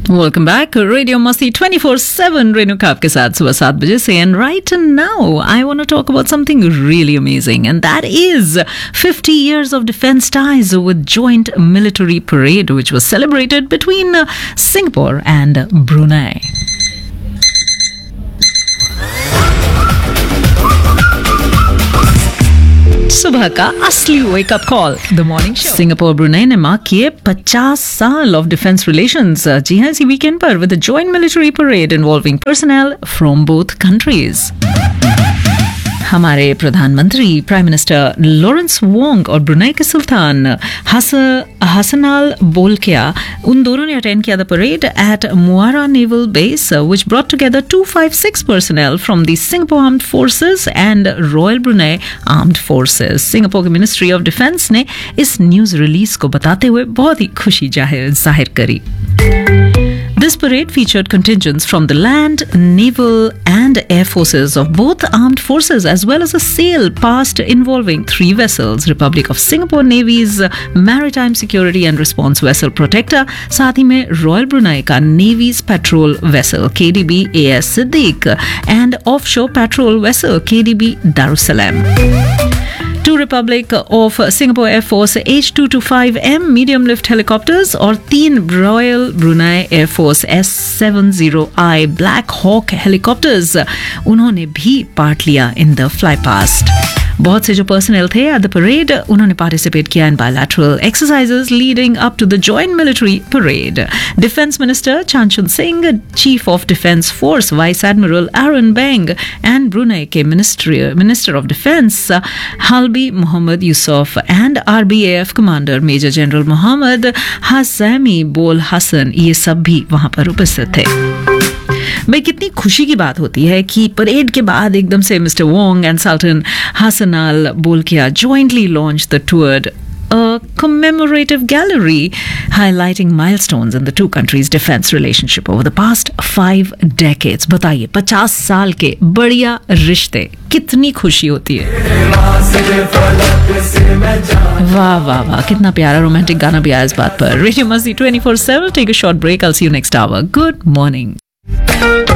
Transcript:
Welcome back radio मस्ती 24/7 रेणुका आपके साथ सुबह 7 बजे से and right now I want to talk about something really amazing and that is 50 years of defense ties with joint military parade which was celebrated between Singapore and Brunei. सुबह का असली wake up call the morning show. Singapore Brunei ने mark किए 50 साल of defence relations. जी हाँ, इसी weekend पर with joint military parade involving personal from both countries. हमारे प्रधानमंत्री प्राइम मिनिस्टर लॉरेंस वोंग और ब्रुनेई के सुल्तान हसनाल बोल्किया उन दोनों ने अटेंड किया the parade eight मुआरा naval base which brought together 256 personal from the Singapore armed forces and royal Brunei armed forces. Singapore की ministry of defence ने इस न्यूज रिलीज को बताते हुए बहुत ही खुशी जाहिर करी। This parade featured contingents from the land, naval and air forces of both armed forces as well as a sail past involving 3 vessels, Republic of Singapore Navy's Maritime Security and Response Vessel Protector, साथ ही में Royal Brunei का Navy's Patrol Vessel KDB AS Siddiq and Offshore Patrol Vessel KDB Darussalam. 2 Republic of Singapore Air Force H225M medium lift helicopters और 3 Royal Brunei Air Force S70I Black Hawk helicopters उन्होंने भी part लिया in the fly past. बहुत से जो personal थे at the parade उन्होंने participate किया इन bilateral exercises leading up to the joint military parade. Defence minister चांचुन Singh, chief of defence force vice admiral एरन बेंग एंड ब्रुनेई के minister of defence Halbi Mohammad Yusuf and RBAF commander major general Mohammad हसैमी बोल हसन, ये सब भी वहां पर उपस्थित थे। भाई कितनी खुशी की बात होती है कि परेड के बाद एकदम से mister Wong and सल्टन हसनाल Bolkiah jointly launched the tour, a commemorative gallery highlighting milestones in the two countries' defense relationship over the past 5 decades. बताइए 50 साल के बढ़िया रिश्ते, कितनी खुशी होती है। वाह वाह वाह, कितना प्यारा रोमांटिक गाना भी आया इस बात पर। रेडियो मस्ती 24/7, take a short break, I'll see you next hour. Good morning.